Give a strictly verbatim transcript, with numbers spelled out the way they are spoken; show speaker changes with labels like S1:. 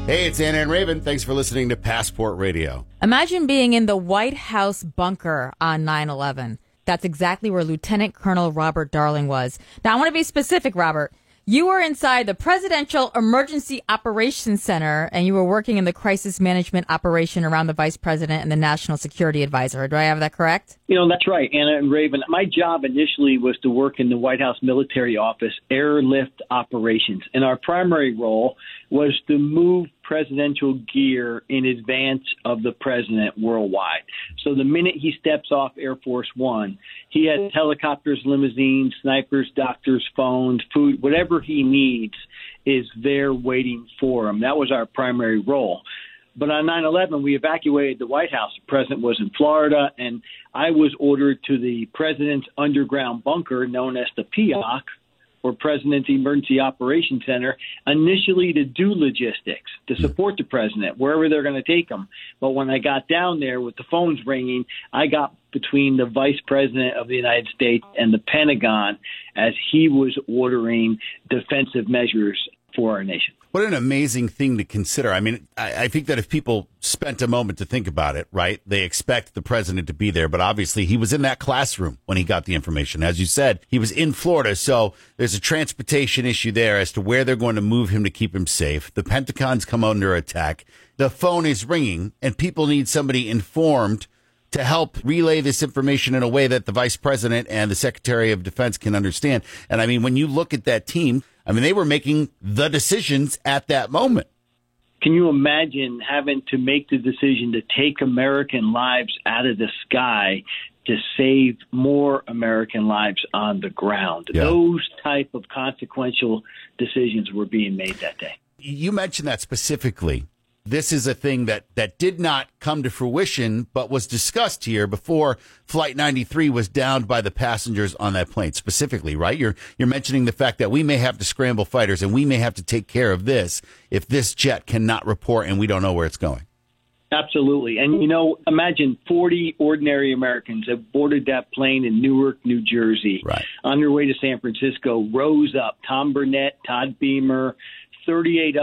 S1: Hey, it's Anna and Raven. Thanks for listening to Passport Radio.
S2: Imagine being in the White House bunker on nine eleven. That's exactly where Lieutenant Colonel Robert Darling was. Now, I want to be specific, Robert. You were inside the Presidential Emergency Operations Center, and you were working in the crisis management operation around the Vice President and the National Security Advisor. Do I have that correct?
S3: You know, that's right, Anna and Raven. My job initially was to work in the White House Military Office, Airlift Operations, and our primary role was to move presidential gear in advance of the president worldwide. So the minute he steps off Air Force One, he has helicopters, limousines, snipers, doctors, phones, food, whatever he needs is there waiting for him. That was our primary role. But on nine eleven, we evacuated the White House. The president was in Florida, and I was ordered to the president's underground bunker known as the P O C, or President's Emergency Operations Center, initially to do logistics, to support the president, wherever they're going to take him. But when I got down there with the phones ringing, I got between the Vice President of the United States and the Pentagon as he was ordering defensive measures for our nation.
S1: What an amazing thing to consider. I mean, I, I think that if people spent a moment to think about it, right, they expect the president to be there. But obviously, he was in that classroom when he got the information. As you said, he was in Florida. So there's a transportation issue there as to where they're going to move him to keep him safe. The Pentagon's come under attack. The phone is ringing, and people need somebody informed to help relay this information in a way that the vice president and the secretary of defense can understand. And I mean, when you look at that team, I mean, they were making the decisions at that moment.
S3: Can you imagine having to make the decision to take American lives out of the sky to save more American lives on the ground? Yeah. Those type of consequential decisions were being made that day.
S1: You mentioned that specifically. This is a thing that, that did not come to fruition, but was discussed here before Flight ninety-three was downed by the passengers on that plane specifically, right? You're you're mentioning the fact that we may have to scramble fighters and we may have to take care of this if this jet cannot report and we don't know where it's going.
S3: Absolutely. And, you know, imagine forty ordinary Americans have boarded that plane in Newark, New Jersey,
S1: right,
S3: on their way to San Francisco, rose up, Tom Burnett, Todd Beamer, thirty-eight